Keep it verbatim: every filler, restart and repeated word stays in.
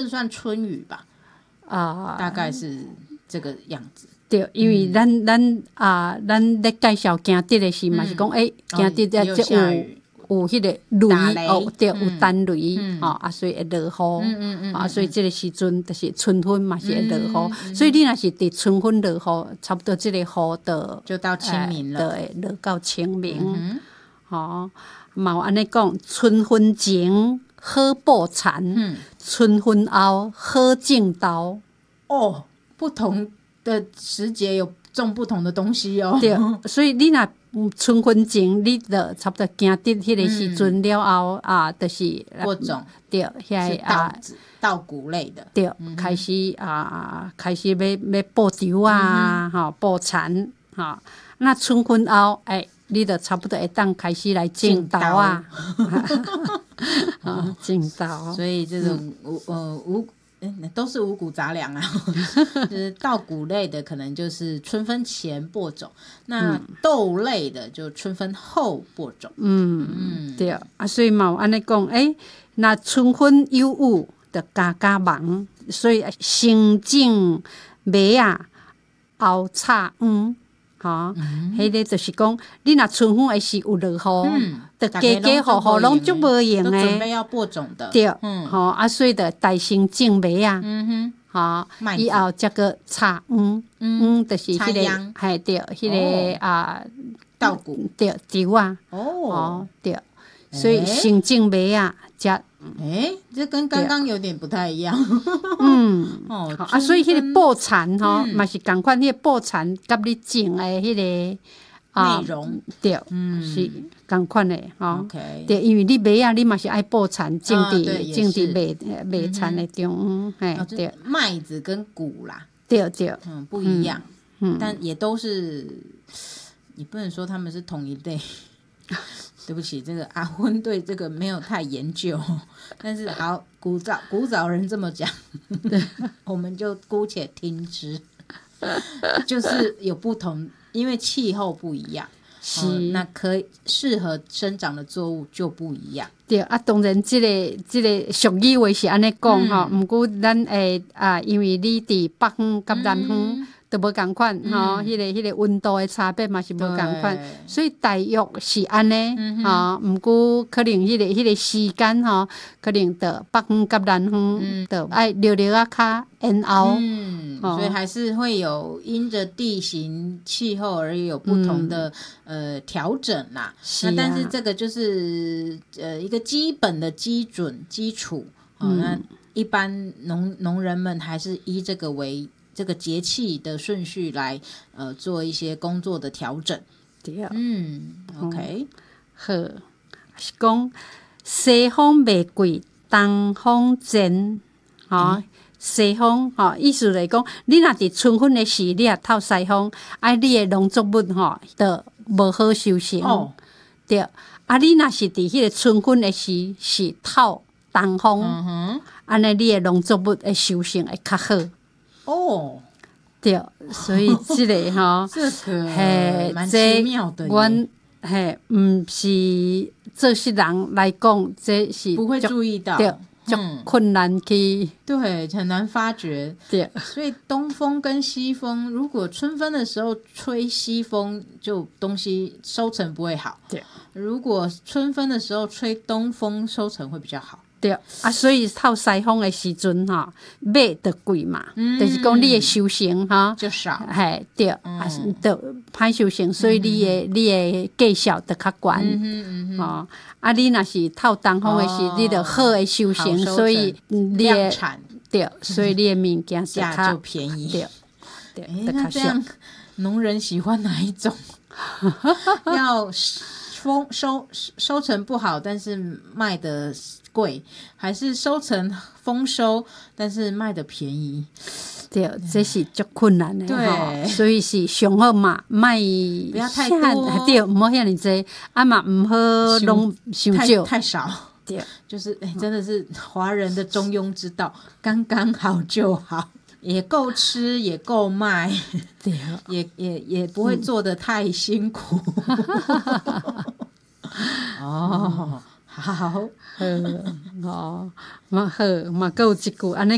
算春雨吧？啊、呃，大概是这个样子。 对，因为咱、嗯、咱啊，咱咧介绍行得的时嘛、嗯、是讲，诶，行得啊，即有有迄个雷哦，对，有单雷、嗯、哦，啊，所以会落雨，嗯嗯嗯，啊，所以即个时阵就是春分嘛，是会落雨、嗯嗯，所以你若是伫春分落雨，差不多即个雨就就到清明了， 对，落到清明，吼、嗯，嘛有安尼讲，春分前好布田、嗯，春分后好种豆， 哦，不同的时节有种不同的东西哦。 对，所以你若春分前，你就差不多行得迄个时阵了后、嗯、啊，就是播种。 对， 是稻子、稻谷类的。 对，嗯、开始啊，开始要要播稻啊，哈、嗯，播田哈。那春分后，哎，你就差不多会当开始来种豆啊，啊，种豆。 所以这种五、嗯、呃五。欸、都是五谷杂粮啊，就是稻谷类的可能就是春分前播种，那豆类的就春分后播种。 嗯嗯，对啊，所以嘛有安尼讲，诶，那春分有雨，就家家忙，所以先种麦啊，后插黄。哈，迄、嗯、个就是讲，你若春分的时有落雨，就家家户户拢足无用的， 都準備要播種的。 對，嗯，吼、啊，所以就大先種麥啊， 嗯哼， 哈，以後再個插黃，嗯，就是迄、那個，係對，迄、那個、哦、啊， 稻谷， 對，稻啊，哦，對，所以先種麥啊，才。 哎，这跟刚刚有点不太一样。 嗯，哦，啊，所以迄个布田吼，嘛、嗯、是同款，迄个布田甲你种的迄、那个啊内容， 对，嗯，是同款的吼。 OK， 对，因为你麦啊，你嘛是爱布田种伫种伫麦麦田的中，嘿、嗯，对， 麦子跟谷啦， 对对， 嗯，不一样，嗯，但也都是，你不能说他们是同一类。对不起，这个阿昏对这个没有太研究，但是好，古早古早人这么讲，我们就姑且听之。就是有不同，因为气候不一样，是、哦、那可以适合生长的作物就不一样。 对啊，当然这个这个俗语话是安尼讲哈，不过咱诶啊，因为你伫北方甲南方。嗯都无共款吼，迄、嗯那个迄、那个温度的差别嘛是无共款，所以大约是安尼吼。毋过可能迄、那个迄、那个时间吼，可能到北方甲南方都爱略略啊较延后。 嗯，哦、所以还是会有因着地形气候而有不同的、嗯、呃调整啦。是啊、那但是这个就是呃一个基本的基准基础。哦、嗯，那一般农农人们还是依这个为。这个节气的顺序来，呃，做一些工作的调整。 对， 嗯 ，OK， 好，是讲西风未过，东风前，哈、嗯，西风哈，意思来讲，你若伫春分的时，你也透西风，啊，你的农作物哈，就无好收成。哦，对，啊，你若是伫迄个春分的时，是透东风，嗯哼，安尼你的农作物的收成会较好。 哦， 对，所以这个哈， 这个嘿，蛮奇妙的。 阮嘿，毋是做事人来讲，这是不会注意到， 对，就困难去， 对，很难发觉。 对， 所以东风跟西风，如果春分的时候吹西风，就东西收成不会好。 对， 如果春分的时候吹东风，收成会比较好。 对啊，所以透西风的时阵哈，麦就贵嘛，嗯、就是讲你的收成哈就少， 嘿对，嗯、啊就歹收成，所以你的、嗯、你的价销就较悬，嗯嗯嗯哦，啊你若是透东风的时，哦、你就好的收成， 收成所以你的产对，所以你的物件价就便宜， 对对， 欸、那这样农人喜欢哪一种？要丰收收成不好，但是卖的贵，还是收成丰收，但是卖的便宜？ 对，这是足困难的， 对， 所以是上好嘛，卖不要太多， 对，唔好遐尼济，啊嘛唔好拢伤少， 太少， 对， 就是哎、欸，真的是华人的中庸之道，刚刚好就好。也够吃，也够卖， 对， 也也也不会做得太辛苦。嗯、哦，好， 好，哦，嘛好，嘛够一句安尼